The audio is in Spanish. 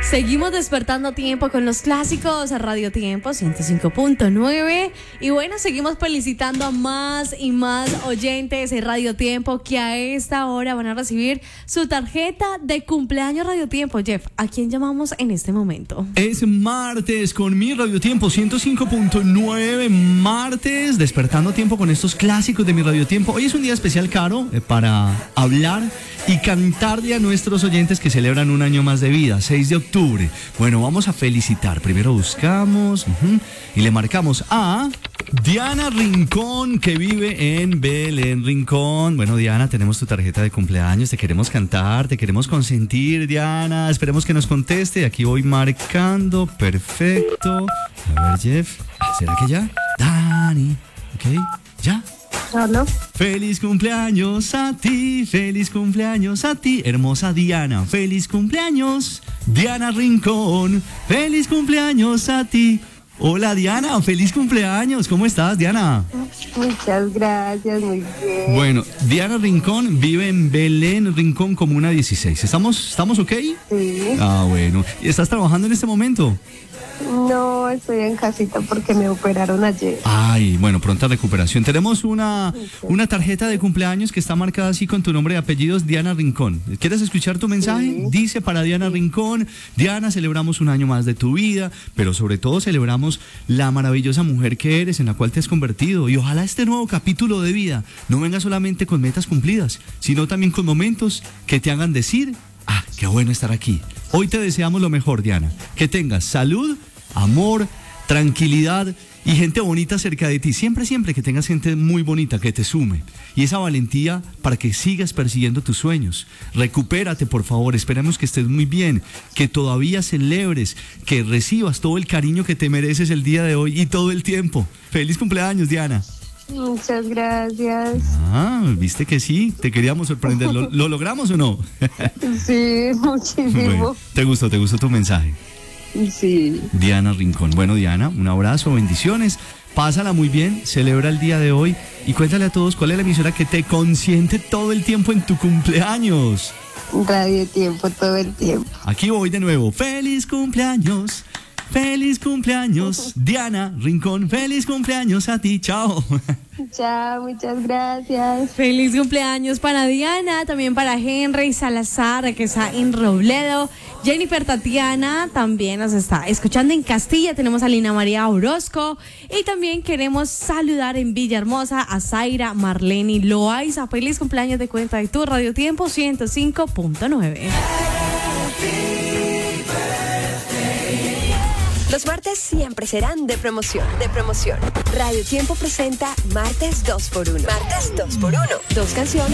Seguimos despertando tiempo con los clásicos a Radio Tiempo 105.9 y bueno, seguimos felicitando a más y más oyentes de Radio Tiempo que a esta hora van a recibir su tarjeta de cumpleaños Radio Tiempo. Jeff, ¿a quién llamamos en este momento? Es martes con mi Radio Tiempo 105.9, martes despertando tiempo con estos clásicos de mi Radio Tiempo. Hoy es un día especial, Caro, para hablar y cantarle a nuestros oyentes que celebran un año más de vida, 6 de octubre. Bueno, vamos a felicitar. Primero buscamos y le marcamos a Diana Rincón, que vive en Belén Rincón. Bueno, Diana, tenemos tu tarjeta de cumpleaños. Te queremos cantar, te queremos consentir, Diana. Esperemos que nos conteste. Aquí voy marcando. Perfecto. A ver, Jeff. ¿Será que ya? Dani. Ok, ya. ¿Aló? Feliz cumpleaños a ti, feliz cumpleaños a ti, hermosa Diana. Feliz cumpleaños, Diana Rincón. Feliz cumpleaños a ti. Hola, Diana, feliz cumpleaños. ¿Cómo estás, Diana? Muchas gracias, muy bien. Bueno, Diana Rincón vive en Belén Rincón, Comuna 16. ¿Estamos ok? Sí. Ah, bueno. ¿Y estás trabajando en este momento? No, estoy en casita porque me operaron ayer. Ay, bueno, pronta recuperación. Tenemos una tarjeta de cumpleaños que está marcada así con tu nombre y apellidos, Diana Rincón. ¿Quieres escuchar tu mensaje? Sí. Dice para Diana Rincón: Diana, celebramos un año más de tu vida, pero sobre todo celebramos la maravillosa mujer que eres, en la cual te has convertido. Y ojalá este nuevo capítulo de vida no venga solamente con metas cumplidas, sino también con momentos que te hagan decir: ah, qué bueno estar aquí. Hoy te deseamos lo mejor, Diana. Que tengas salud, amor, tranquilidad y gente bonita cerca de ti. Siempre que tengas gente muy bonita que te sume. Y esa valentía para que sigas persiguiendo tus sueños. Recupérate, por favor. Esperemos que estés muy bien, que todavía celebres, que recibas todo el cariño que te mereces el día de hoy y todo el tiempo. ¡Feliz cumpleaños, Diana! Muchas gracias. Ah, viste que sí, te queríamos sorprender. ¿Lo logramos o no? Sí, muchísimo. Bueno, ¿te gustó tu mensaje? Sí. Diana Rincón. Bueno, Diana, un abrazo, bendiciones. Pásala muy bien, celebra el día de hoy y cuéntale a todos cuál es la emisora que te consiente todo el tiempo en tu cumpleaños. Radio Tiempo todo el tiempo. Aquí voy de nuevo. ¡Feliz cumpleaños! ¡Feliz cumpleaños! Diana Rincón, ¡feliz cumpleaños a ti! ¡Chao! Chao, muchas gracias. Feliz cumpleaños para Diana, también para Henry Salazar, que está en Robledo. Jennifer Tatiana también nos está escuchando en Castilla. Tenemos a Lina María Orozco. Y también queremos saludar en Villahermosa a Zaira Marleni Loaiza. Feliz cumpleaños de cuenta de tu Radio Tiempo 105.9. Los martes siempre serán de promoción. Radio Tiempo presenta Martes 2x1. Martes 2x1. 2 canciones